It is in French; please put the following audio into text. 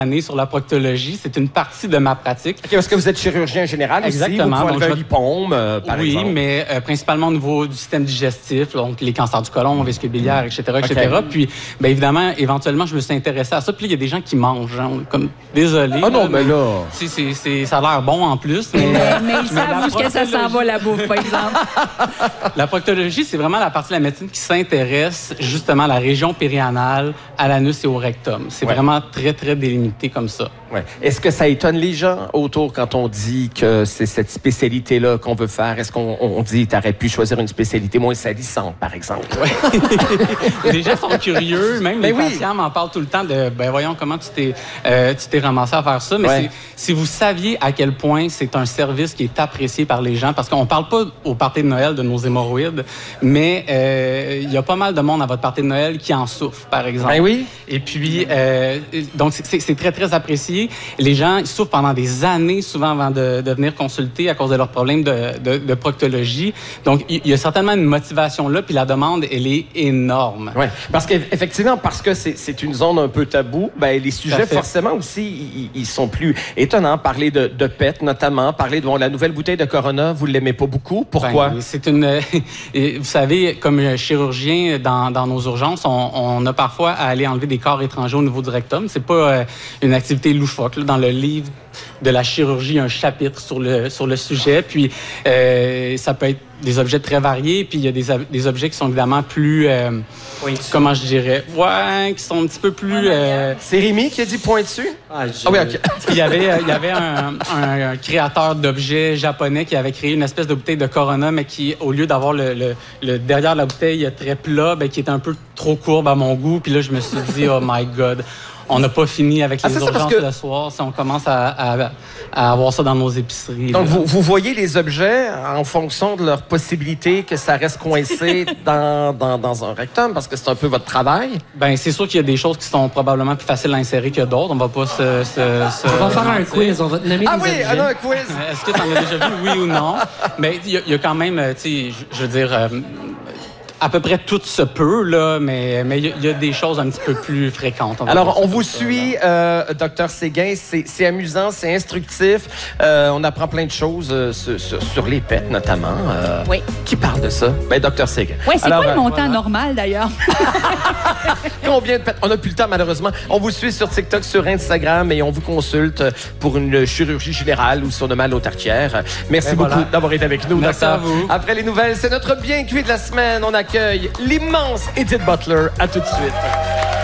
sur la proctologie. C'est une partie de ma pratique. Okay, est-ce que vous êtes chirurgien général Exactement. Aussi? Vous pouvez enlever un lipome, par exemple? Oui, mais principalement au niveau du système digestif, donc les cancers du côlon, vésicule biliaire, etc., etc. Okay. Puis, bien évidemment, éventuellement, je me suis intéressé à ça. Puis là, il y a des gens qui mangent. Hein, comme, désolé. Ah non, mais là... ça a l'air bon en plus. Mais ils savent où que ça s'en va, la bouffe, par exemple. La proctologie, c'est vraiment la partie de la médecine qui s'intéresse justement à la région périanale, à l'anus et au rectum. C'est vraiment très, très délimité comme ça. Ouais. Est-ce que ça étonne les gens autour quand on dit que c'est cette spécialité-là qu'on veut faire? Est-ce qu'on dit que tu aurais pu choisir une spécialité moins salissante, par exemple? Ouais. Les gens sont curieux, même les patients m'en parlent tout le temps de voyons comment tu t'es ramassé à faire ça. Mais si vous saviez à quel point c'est un service qui est apprécié par les gens, parce qu'on ne parle pas au party de Noël de nos hémorroïdes, mais il y a pas mal de monde à votre party de Noël qui en souffre, par exemple. Ben oui. Et puis, donc c'est très, très apprécié. Les gens ils souffrent pendant des années, souvent, avant de venir consulter à cause de leurs problèmes de proctologie. Donc, il y a certainement une motivation là, puis la demande, elle est énorme. Oui, parce qu'effectivement, parce que c'est une zone un peu taboue, ben les sujets, forcément, aussi, ils sont plus étonnants. Parler de PET, notamment, parler de la nouvelle bouteille de Corona, vous ne l'aimez pas beaucoup. Pourquoi? Ben, c'est une... vous savez, comme chirurgien dans nos urgences, on a parfois à aller enlever des corps étrangers au niveau du rectum. C'est pas une activité loufoque. Là, dans le livre de la chirurgie, il y a un chapitre sur le sujet. Puis, ça peut être des objets très variés. Puis, il y a des objets qui sont évidemment plus... comment je dirais? Ouais, qui sont un petit peu plus... C'est Rémi qui a dit pointu? Ah oui, OK. Il y avait un créateur d'objets japonais qui avait créé une espèce de bouteille de Corona, mais qui, au lieu d'avoir le derrière de la bouteille très plat, qui était un peu trop courbe à mon goût. Puis là, je me suis dit, oh my God... On n'a pas fini avec les urgences le soir si on commence à avoir ça dans nos épiceries. Donc, vous voyez les objets en fonction de leur possibilité que ça reste coincé dans un rectum, parce que c'est un peu votre travail? Bien, c'est sûr qu'il y a des choses qui sont probablement plus faciles à insérer que d'autres. On va pas On va faire un quiz, on va te nommer des objets. Ah oui, un quiz! Est-ce que tu en as déjà vu, oui ou non? Mais il y a quand même, tu sais, je veux dire... à peu près tout se peut, là, mais il y a des choses un petit peu plus fréquentes. Alors, on vous suit, Dr Séguin. C'est amusant, c'est instructif. On apprend plein de choses sur les PET, notamment. Oui. Qui parle de ça? Ben, Dr Séguin. Oui, c'est quoi le montant normal, d'ailleurs? Combien de PET? On n'a plus le temps, malheureusement. On vous suit sur TikTok, sur Instagram, et on vous consulte pour une chirurgie générale ou si on a mal aux tartières. Merci beaucoup d'avoir été avec nous, Merci docteur. à vous. Après les nouvelles, c'est notre bien cuit de la semaine. On accueille l'immense Edith Butler. À tout de suite.